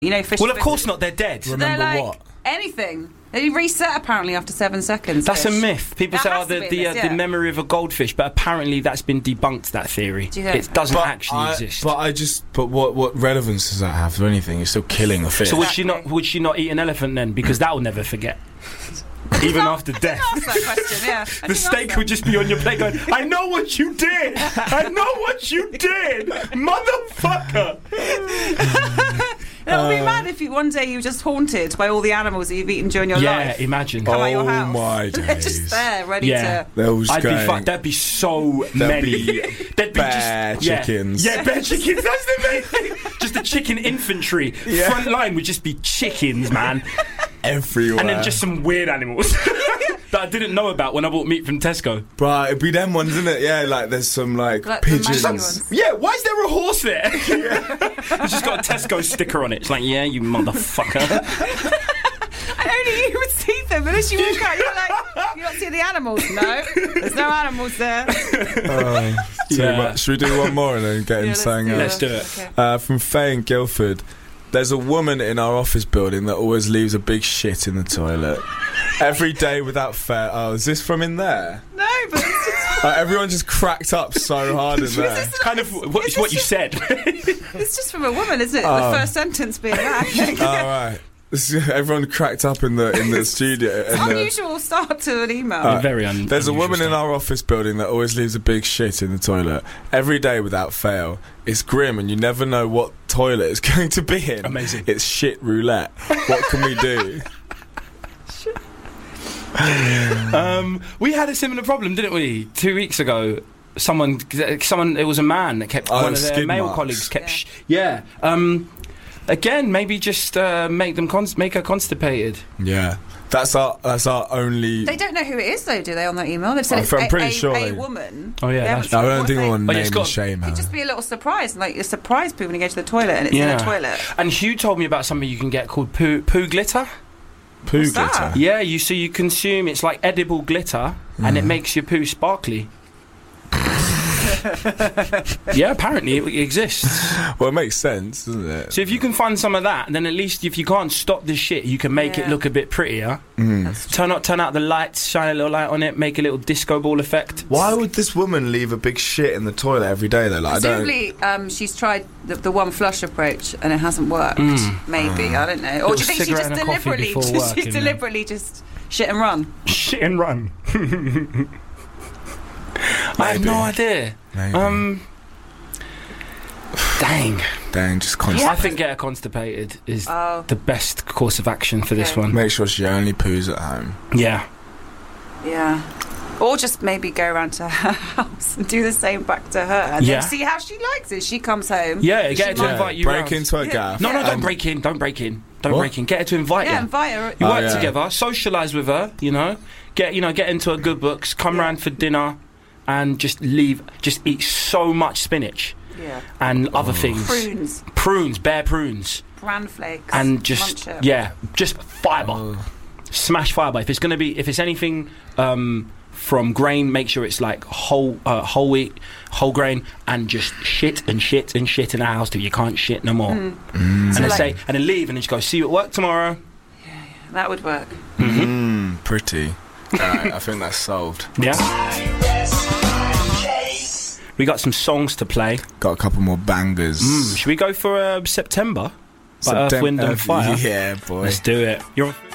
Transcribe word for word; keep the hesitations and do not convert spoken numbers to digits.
You know, fish. Well, of course not. They're dead. So Remember they're like, what? Anything. They reset apparently after seven seconds. That's fish. a myth. People That say, has oh, to the be the, a uh, myth, the yeah. memory of a goldfish, but apparently that's been debunked. That theory. Do you think? It doesn't But actually I, exist. But I just. But what what relevance does that have to anything? You're still killing a fish. so would she Exactly. not? Would she not eat an elephant then? Because that will never forget. Even after death. Ask that question, yeah. I The didn't ask steak that. would just be on your plate going, I know what you did! I know what you did! Motherfucker! It would be mad if you, one day you were just haunted by all the animals that you've eaten during your Yeah, life. imagine. Come Oh at your house. my They're just days. there, ready Yeah. to... They're all I'd be going, fucked. There'd be so many. be There'd be bare just, yeah. chickens. Yeah, bare chickens. That's the main thing. Just the chicken infantry. Yeah. Front line would just be chickens, man. everywhere. And then just some weird animals that I didn't know about when I bought meat from Tesco. Bruh, it'd be them ones, isn't it? Yeah, like there's some like, Like the pigeons. mangy ones. Yeah, why is there a horse there? It's just got a Tesco sticker on it. It's like, yeah, you motherfucker. And only you would see them. Unless you walk out, you're like, you don't see the animals. No, there's no animals there. Oh, too Yeah. much. Should we do one more and then get Yeah, him let's sang do out? Let's do it. Okay. Uh, from Faye in Guildford. There's a woman in our office building that always leaves a big shit in the toilet. Every day without fail. Oh, is this from in there? No, but it's just, Uh, everyone just cracked up so hard in there. It's kind of what, Is what this you just- said. it's just from a woman, isn't it? Oh. The first sentence being that. I think. All right. This is- Everyone cracked up in the in the studio. in the- Unusual start to an email. Uh, Very un- There's a unusual woman in stuff. our office building that always leaves a big shit in the toilet every day without fail. It's grim, and you never know what toilet it's going to be in. Amazing. It's shit roulette. What can we do? Um, we had a similar problem, didn't we? Two weeks ago, someone, someone, it was a man that kept Oh, one of their skid male marks. colleagues kept. Yeah. Sh- yeah. Um, again, maybe just uh, make them const- make her constipated. Yeah, that's our that's our only. They don't know who it is, though, do they? On their email, they've said I'm it's I'm a, pretty a, sure a they- woman. Oh, yeah, They that's- haven't No, I said don't what think they- we want But to it's name got- and shame her. It'd just be a little surprise, like you surprise people when you go to the toilet and it's in Yeah. a toilet. And Hugh told me about something you can get called poo poo glitter. Poo What's glitter. that? Yeah, you so you consume it's like edible glitter, and it makes your poo sparkly. Yeah, apparently it exists. Well, it makes sense, doesn't it? So if you can find some of that, then at least if you can't stop the shit, you can make it Yeah. look a bit prettier. Mm. That's true. Turn out, turn out the lights, shine a little light on it, make a little disco ball effect. Why would this woman leave a big shit in the toilet every day though? Like, I don't. Presumably, um, she's tried the, the one flush approach and it hasn't worked. Mm. Maybe I don't know. Or Little do you think she cigarette just and a coffee deliberately, before just, work she's in there. deliberately just shit and run? Shit and run. I have no idea. Maybe. Um, dang. Dang, just constant. I think get her constipated is Oh, the best course of action for this Okay. one. Make sure she only poos at home. Yeah. yeah. Or just maybe go around to her house and do the same back to her, and Yeah. then see how she likes it. She comes home. Yeah, get her to might- invite you Break round. into a Yeah. gaff. No, no, don't and- break in. Don't break in. Don't What? break in. Get her to invite Yeah, you. invite her. You Oh, work yeah. together, socialise with her, you know, get you know, get into her good books, come Yeah. round for dinner, and just leave. Just eat so much spinach Yeah. and other things, Prunes, prunes, bare prunes, bran flakes, and just munch it. yeah, just fibre, Oh. smash fibre. If it's gonna be, if it's anything um, from grain, make sure it's like whole, uh, whole wheat, whole grain, and just shit and shit and shit in the house till you can't shit no more. Mm. Mm. And So then like- say, and then leave, and then just go see you at work tomorrow. That would work. Mm, pretty. Alright, I think that's solved. Yeah. We got some songs to play. Got a couple more bangers. Mm, should we go for uh, September? By Earth, Septem- Wind and Earth- Fire. Yeah, boy. Let's do it. You're on